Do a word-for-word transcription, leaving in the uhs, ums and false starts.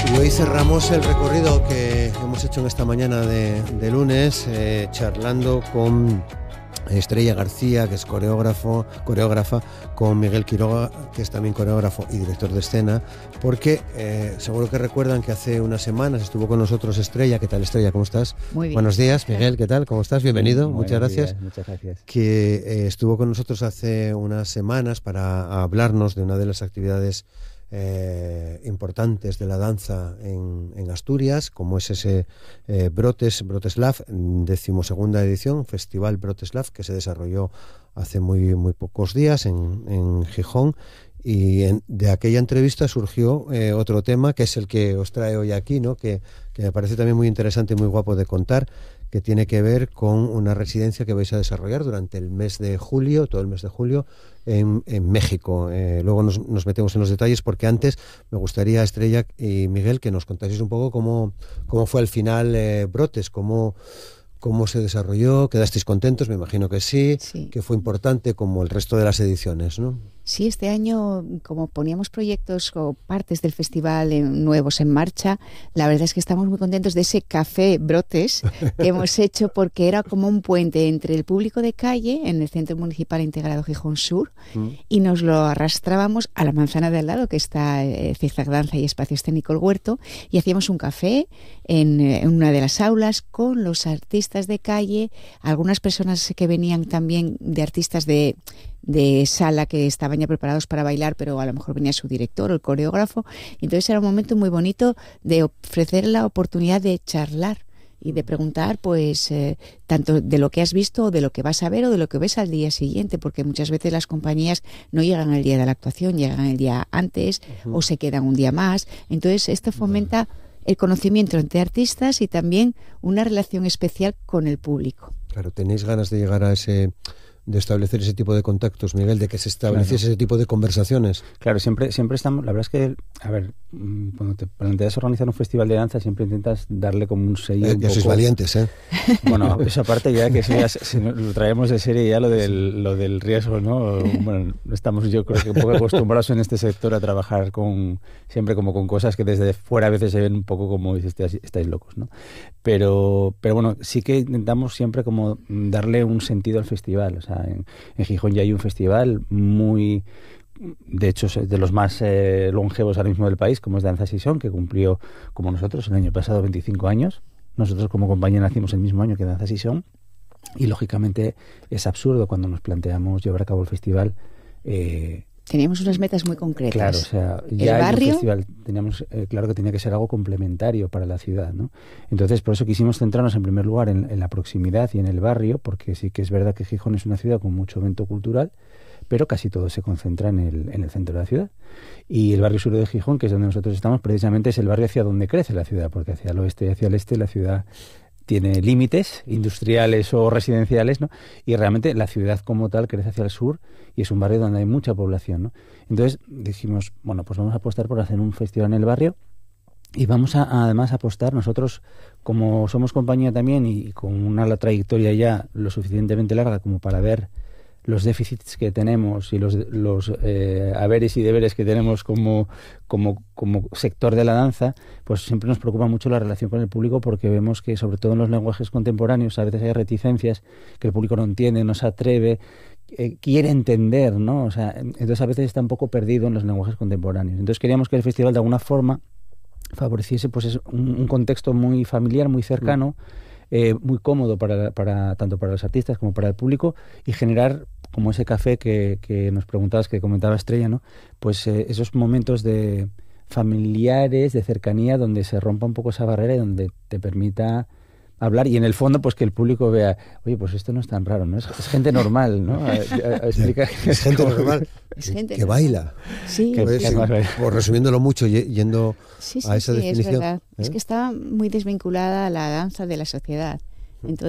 Y hoy cerramos el recorrido que hemos hecho en esta mañana de, de lunes, eh, charlando con Estrella García, que es coreógrafo, coreógrafa, con Miguel Quiroga, que es también coreógrafo y director de escena, porque eh, seguro que recuerdan que hace unas semanas estuvo con nosotros Estrella. ¿Qué tal, Estrella? ¿Cómo estás? Muy bien. Buenos días, Miguel, ¿qué tal? ¿Cómo estás? Bienvenido, Buenos muchas gracias. días, muchas gracias. Que eh, estuvo con nosotros hace unas semanas para hablarnos de una de las actividades Eh, importantes de la danza en, en Asturias, como es ese eh, Brotes, Broteslav, decimosegunda edición, Festival Broteslav, que se desarrolló hace muy, muy pocos días en, en Gijón. Y en, de aquella entrevista surgió eh, otro tema, que es el que os trae hoy aquí, ¿no? que, que me parece también muy interesante y muy guapo de contar, que tiene que ver con una residencia que vais a desarrollar durante el mes de julio, todo el mes de julio, en, en México. Eh, luego nos, nos metemos en los detalles, porque antes me gustaría, Estrella y Miguel, que nos contaseis un poco cómo, cómo fue al final eh, Brotes, cómo... ¿Cómo se desarrolló? ¿Quedasteis contentos? Me imagino que sí, sí, que fue importante como el resto de las ediciones, ¿no? Sí, este año, como poníamos proyectos o partes del festival en, nuevos en marcha, la verdad es que estamos muy contentos de ese café Brotes que hemos hecho, porque era como un puente entre el público de calle en el Centro Municipal Integrado Gijón Sur mm. y nos lo arrastrábamos a la manzana de al lado, que está eh, Zigzag Danza y Espacio Escénico El Huerto, y hacíamos un café en, en una de las aulas con los artistas de calle, algunas personas que venían también de artistas de... de sala que estaban ya preparados para bailar, pero a lo mejor venía su director o el coreógrafo. Entonces era un momento muy bonito de ofrecer la oportunidad de charlar y de preguntar, pues, eh, tanto de lo que has visto o de lo que vas a ver o de lo que ves al día siguiente, porque muchas veces las compañías no llegan el día de la actuación, llegan el día antes uh-huh. o se quedan un día más. Entonces esto fomenta el conocimiento entre artistas y también una relación especial con el público. Claro, ¿tenéis ganas de llegar a ese... de establecer ese tipo de contactos, Miguel, de que se estableciese claro. ese tipo de conversaciones? Claro, siempre siempre estamos, la verdad es que, a ver, cuando te planteas organizar un festival de danza, siempre intentas darle como un sello eh, un ya poco... sois valientes, ¿eh? Bueno, esa parte ya que si, ya, si lo traemos de serie ya lo del, lo del riesgo, ¿no? Bueno, estamos yo creo que un poco acostumbrados en este sector a trabajar con siempre como con cosas que desde fuera a veces se ven un poco como dices, estáis locos, ¿no? Pero, pero bueno, sí que intentamos siempre como darle un sentido al festival, o sea, En, en Gijón ya hay un festival muy, de hecho es de los más eh, longevos ahora mismo del país, como es Danza Sisón, que cumplió, como nosotros, el año pasado veinticinco años. Nosotros como compañía nacimos el mismo año que Danza Sisón, y lógicamente es absurdo cuando nos planteamos llevar a cabo el festival. Eh, Teníamos unas metas muy concretas. Claro, o sea, ya el barrio... el festival teníamos eh, claro que tenía que ser algo complementario para la ciudad, ¿no? Entonces, por eso quisimos centrarnos en primer lugar en, en la proximidad y en el barrio, porque sí que es verdad que Gijón es una ciudad con mucho evento cultural, pero casi todo se concentra en el, en el centro de la ciudad. Y el barrio sur de Gijón, que es donde nosotros estamos, precisamente es el barrio hacia donde crece la ciudad, porque hacia el oeste y hacia el este la ciudad tiene límites industriales o residenciales, ¿no? Y realmente la ciudad como tal crece hacia el sur y es un barrio donde hay mucha población, ¿no? Entonces dijimos, bueno, pues vamos a apostar por hacer un festival en el barrio y vamos a, a además a apostar nosotros, como somos compañía también y con una trayectoria ya lo suficientemente larga como para ver los déficits que tenemos y los, los eh, haberes y deberes que tenemos como, como, como sector de la danza, pues siempre nos preocupa mucho la relación con el público, porque vemos que sobre todo en los lenguajes contemporáneos a veces hay reticencias que el público no entiende, no se atreve, eh, quiere entender, ¿no? O sea, entonces a veces está un poco perdido en los lenguajes contemporáneos. Entonces queríamos que el festival de alguna forma favoreciese pues es un, un contexto muy familiar, muy cercano, eh, muy cómodo para, para tanto para los artistas como para el público, y generar como ese café que, que nos preguntabas, que comentaba Estrella, ¿no? Pues eh, esos momentos de familiares, de cercanía, donde se rompa un poco esa barrera y donde te permita hablar, y en el fondo pues que el público vea, oye, pues esto no es tan raro, ¿no? Es, es gente normal, ¿no? A, a, a explica que es gente normal, es gente que, que baila. Sí, que, pues, sí, por resumiéndolo mucho, yendo sí, sí, a esa sí, definición. Es verdad. ¿Eh? Es que está muy desvinculada la danza de la sociedad. Entonces,